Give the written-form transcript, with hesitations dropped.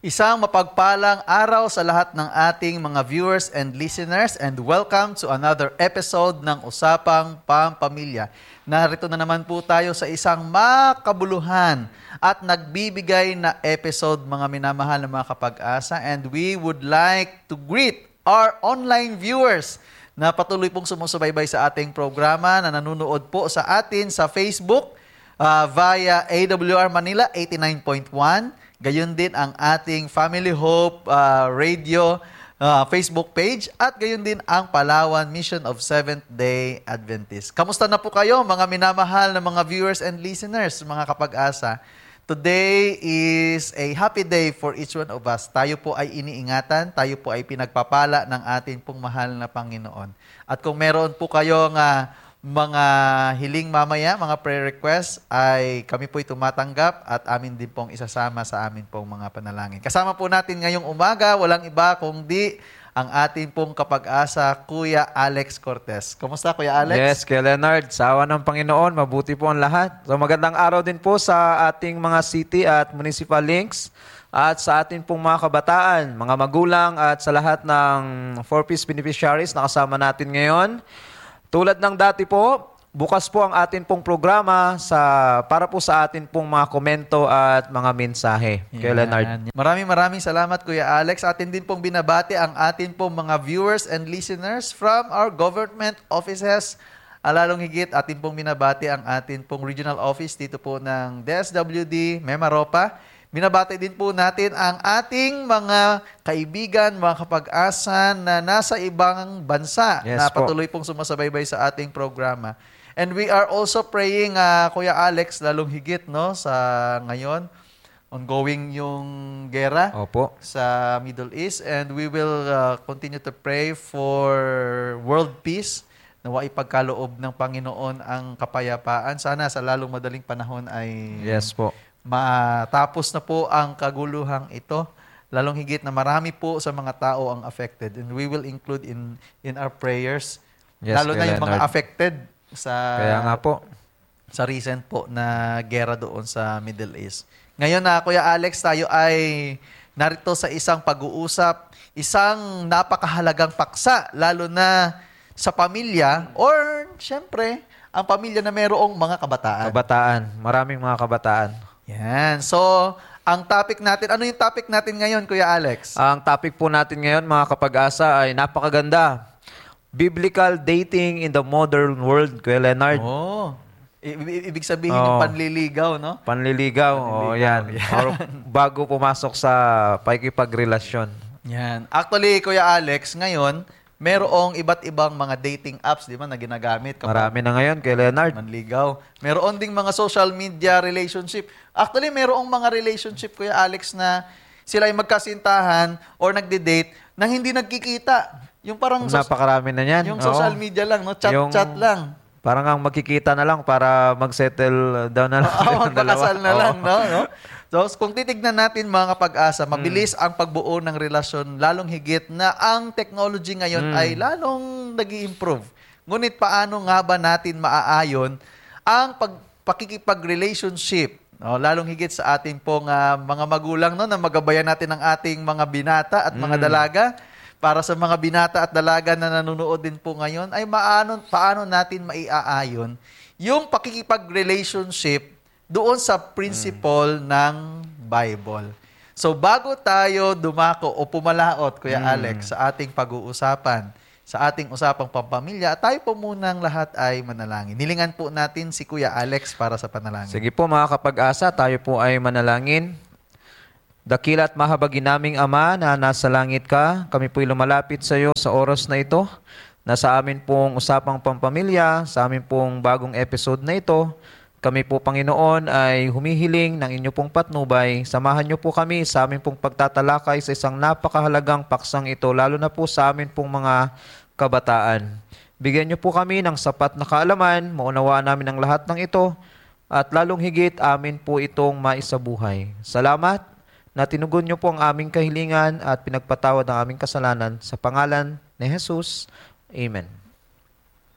Isang mapagpalang araw sa lahat ng ating mga viewers and listeners, and welcome to another episode ng Usapang Pampamilya. Narito na naman po tayo sa isang makabuluhan at nagbibigay na episode, mga minamahal na mga kapag-asa, and we would like to greet our online viewers na patuloy pong sumusubaybay sa ating programa, na nanonood po sa atin sa Facebook via AWR Manila 89.1. Gayon din ang ating Family Hope Radio Facebook page, at gayon din ang Palawan Mission of Seventh-day Adventists. Kamusta na po kayo, mga minamahal na mga viewers and listeners, mga kapag-asa? Today is a happy day for each one of us. Tayo po ay iniingatan, tayo po ay pinagpapala ng ating pong mahal na Panginoon. At kung meron po kayong mga hiling mamaya, mga prayer requests, ay kami po'y tumatanggap at amin din pong isasama sa amin pong mga panalangin. Kasama po natin ngayong umaga, walang iba kundi ang ating pong kapag-asa, Kuya Alex Cortez. Kumusta, Kuya Alex? Yes, Kuya Leonard. Sa awa ng Panginoon, mabuti po ang lahat. So magandang araw din po sa ating mga city at municipal links, at sa ating pong mga kabataan, mga magulang, at sa lahat ng 4Ps beneficiaries na kasama natin ngayon. Tulad ng dati po, bukas po ang atin pong programa para po sa atin pong mga komento at mga mensahe. Kuya Leonard. Maraming salamat, Kuya Alex. Atin din pong binabati ang atin pong mga viewers and listeners from our government offices. Alalong higit, atin pong binabati ang atin pong regional office dito po ng DSWD, Memaropa. Binabati din po natin ang ating mga kaibigan, mga kapag-asa na nasa ibang bansa, na patuloy pong sumasabaybay sa ating programa. And we are also praying, Kuya Alex, lalong higit sa ngayon, ongoing yung gera sa Middle East. And we will continue to pray for world peace, nawa ipagkaloob ng Panginoon ang kapayapaan. Sana sa lalong madaling panahon ay matapos na po ang kaguluhang ito. Lalong higit na marami po sa mga tao ang affected. And we will include in our prayers, lalo na yung mga affected sa recent po na gera doon sa Middle East. Ngayon Kuya Alex, tayo ay narito sa isang pag-uusap, isang napakahalagang paksa, lalo na sa pamilya, or syempre, ang pamilya na mayroong mga kabataan. Maraming mga kabataan. Yan. So, ang topic natin, ano yung topic natin ngayon, Kuya Alex? Ang topic po natin ngayon, mga kapag-asa, ay napakaganda. Biblical dating in the modern world, Kuya Leonard. Ibig sabihin yung panliligaw, no? Panliligaw. Yan. Or bago pumasok sa pakikipagrelasyon. Yan. Actually, Kuya Alex, ngayon, merong iba't ibang mga dating apps, di ba, na ginagamit. Marami na ngayon, kay Leonard. Manligaw. Meron ding mga social media relationship. Actually, merong mga relationship, Kuya Alex, na sila ay magkasintahan or nagde-date nang hindi nagkikita. Yung parang napakarami na yan. Yung social media lang, no? Chat lang. Parang ang magkikita na lang para mag-settle down na lang. Magpakasal na lang, no? So, kung titignan natin, mga kapag-asa, mabilis ang pagbuo ng relasyon, lalong higit na ang technology ngayon ay lalong nag-i-improve. Ngunit paano nga ba natin maaayon ang pakikipag-relationship? Lalong higit sa ating pong mga magulang, no, na magabayan natin ang ating mga binata at mga dalaga. Para sa mga binata at dalaga na nanonood din po ngayon, ay paano natin maiaayon yung pakikipag-relationship doon sa principle ng Bible. So bago tayo dumako o pumalaot, Kuya Alex, sa ating pag-uusapan, sa ating usapang pampamilya, tayo po munang lahat ay manalangin. Nilingan po natin si Kuya Alex para sa panalangin. Sige po, mga kapag-asa, tayo po ay manalangin. Dakila at mahabagin naming Ama na nasa langit ka, kami po'y lumalapit sa iyo sa oras na ito, na sa amin pong usapang pampamilya, sa amin pong bagong episode na ito. Kami po, Panginoon, ay humihiling ng inyo pong patnubay. Samahan niyo po kami sa amin pong pagtatalakay sa isang napakahalagang paksang ito, lalo na po sa amin pong mga kabataan. Bigyan niyo po kami ng sapat na kaalaman, maunawaan namin ang lahat ng ito, at lalong higit amin po itong maisabuhay. Salamat na tinugon niyo po ang aming kahilingan at pinagpatawad ang aming kasalanan sa pangalan ni Jesus. Amen.